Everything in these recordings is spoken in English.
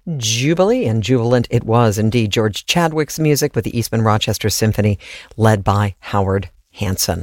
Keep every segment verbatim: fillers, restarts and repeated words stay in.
Jubilee, and jubilant it was indeed. George Chadwick's music with the Eastman Rochester Symphony, led by Howard Hanson.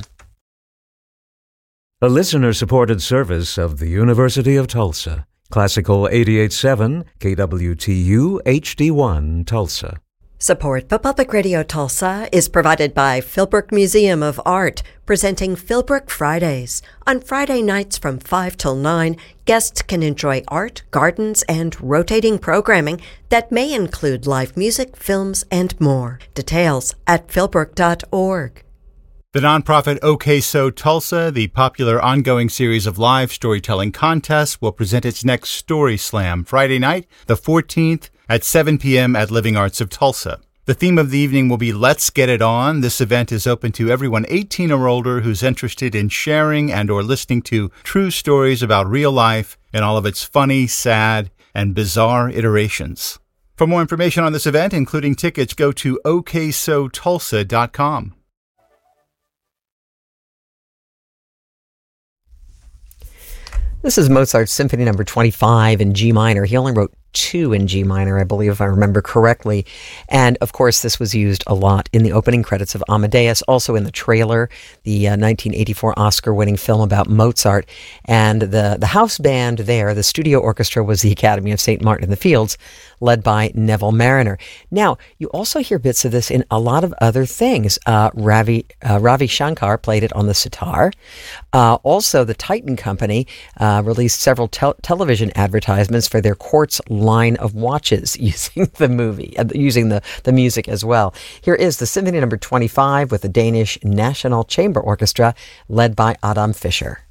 A listener-supported service of the University of Tulsa. Classical eighty-eight point seven, K W T U H D one, Tulsa. Support for Public Radio Tulsa is provided by Philbrook Museum of Art, presenting Philbrook Fridays. On Friday nights from five till nine, guests can enjoy art, gardens, and rotating programming that may include live music, films, and more. Details at philbrook dot org. The nonprofit OK So Tulsa, the popular ongoing series of live storytelling contests, will present its next Story Slam Friday night, the fourteenth, at seven p.m. at Living Arts of Tulsa. The theme of the evening will be Let's Get It On. This event is open to everyone eighteen or older who's interested in sharing and or listening to true stories about real life in all of its funny, sad, and bizarre iterations. For more information on this event, including tickets, go to o k so tulsa dot com. This is Mozart's Symphony Number twenty-five in G minor. He only wrote two in G minor, I believe, if I remember correctly. And of course, this was used a lot in the opening credits of Amadeus, also in the trailer, the uh, nineteen eighty-four Oscar-winning film about Mozart. And the, the house band there, the studio orchestra, was the Academy of Saint Martin in the Fields, led by Neville Marriner. Now, you also hear bits of this in a lot of other things. Uh, Ravi, uh, Ravi Shankar played it on the sitar. Uh, also, the Titan Company uh, released several tel- television advertisements for their quartz line of watches using the movie, uh, using the, the music as well. Here is the Symphony Number twenty-five with the Danish National Chamber Orchestra, led by Adam Fischer.